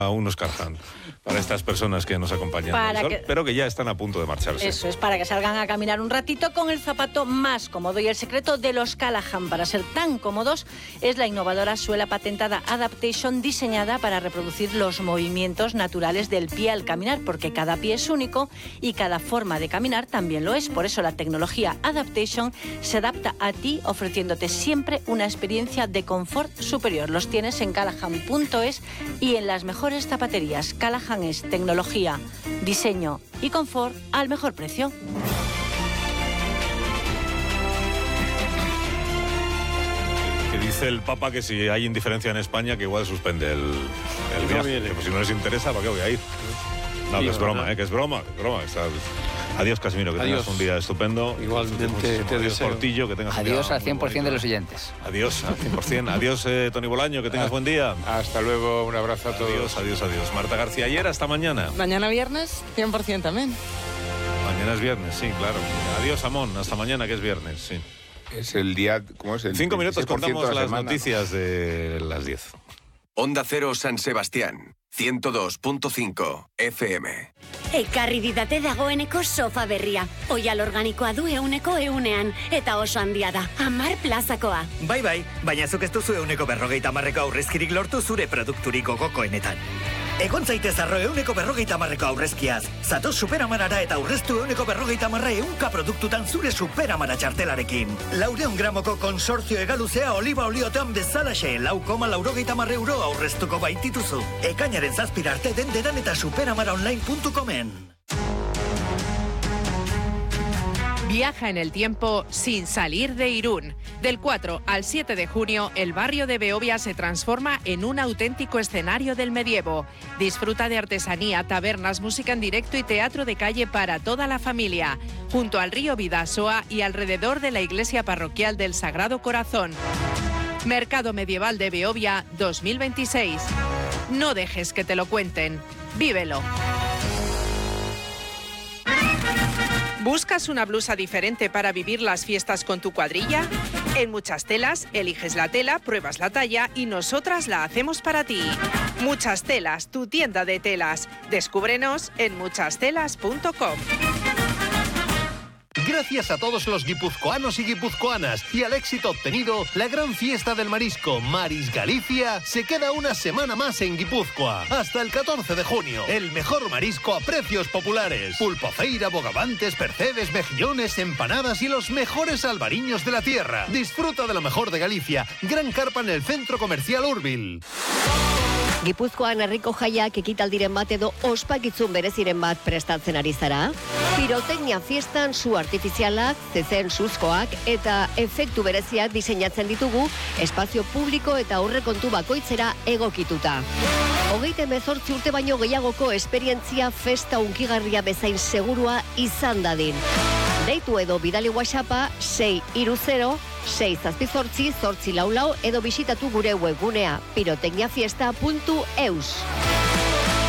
a unos Carhan para estas personas que nos acompañan en el sol, pero que ya están a punto de marcharse. Eso es, para que salgan a caminar un ratito con el zapato más cómodo. Y el secreto de los Callahan para ser tan cómodos es la innovadora suela patentada Adaptation, diseñada para reproducir los movimientos naturales del pie al caminar, porque cada pie es único y cada forma de caminar también lo es. Por eso la tecnología Adaptation se adapta a ti, ofreciéndote siempre una experiencia de confort superior. Los tienes en callahan.es y en las mejores zapaterías. Callahan es tecnología, diseño y confort al mejor precio. Que dice el Papa que si hay indiferencia en España, que igual suspende el viaje. Que pues si no les interesa, ¿para qué voy a ir? No, que es broma, que es broma. Adiós, Casimiro, que tengas un día estupendo. Igualmente te deseo. Portillo, que tengas adiós un al 100% de los oyentes. Adiós al 100%. Adiós, Tony Bolaño, que tengas buen día. Hasta luego, un abrazo a todos. Adiós. Marta García Ayer, hasta mañana. Mañana viernes, 100% también. Mañana es viernes, sí, claro. Adiós, Amón, hasta mañana, que es viernes, sí. Es el día, ¿cómo es? 5 minutos contamos las noticias de las 10. Onda Cero San Sebastián, 102.5 FM. Ekarri didate dagoeneko sofa berria. Oial organikoa du euneko eunean. Eta oso handia da. 10 plazakoa. Bai, baina zuk ez duzu euneko 50 aurrezkirik lortu zure produkturiko gokoenetan. Egon zaitez arro euneko 50 aurrezkiaz. Zatoz Superamarara eta aurreztu euneko 50 ehunka produktutan zure Superamara txartelarekin. 400 gramoko konsortzio egaluzea oliba oliotean bezalaxe 4,90 euro aurreztuko baitituzu. Ekainaren 7 arte denderan eta superamaraonline.comen. Viaja en el tiempo sin salir de Irún. Del 4 al 7 de junio, el barrio de Beovia se transforma en un auténtico escenario del medievo. Disfruta de artesanía, tabernas, música en directo y teatro de calle para toda la familia, junto al río Bidasoa y alrededor de la iglesia parroquial del Sagrado Corazón. Mercado Medieval de Beovia 2026. No dejes que te lo cuenten. Vívelo. ¿Buscas una blusa diferente para vivir las fiestas con tu cuadrilla? En Muchas Telas, eliges la tela, pruebas la talla y nosotras la hacemos para ti. Muchas Telas, tu tienda de telas. Descúbrenos en muchastelas.com. Gracias a todos los guipuzcoanos y guipuzcoanas y al éxito obtenido, la gran fiesta del marisco Maris Galicia se queda una semana más en Guipúzcoa. Hasta el 14 de junio. El mejor marisco a precios populares. Pulpofeira, bogavantes, percebes, mejillones, empanadas y los mejores albariños de la tierra. Disfruta de lo mejor de Galicia. Gran carpa en el Centro Comercial Urbil. Gipuzkoan herriko jaiak ekitaldiren bat edo ospakizun bereziren bat prestatzen ari zara? Pirotecnia fiestan su artifizialak, zezen suzkoak eta efektu bereziak diseinatzen ditugu espazio publiko eta aurrekontu bakoitzera egokituta. 28 urte baino gehiagoko esperientzia festa unkigarria bezain segurua izan dadin. Deitu edo bidali WhatsAppa 630 688 844 edo bisitatu gure webgunea pirotecniafiesta.eus.